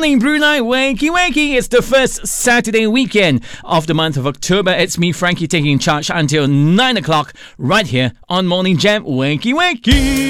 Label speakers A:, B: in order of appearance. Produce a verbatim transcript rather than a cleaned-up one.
A: morning, Brunei. Wakey, wakey. It's the first Saturday weekend of the month of October. It's me, Frankie, taking charge until nine o'clock right here on Morning Jam. Wakey, wakey.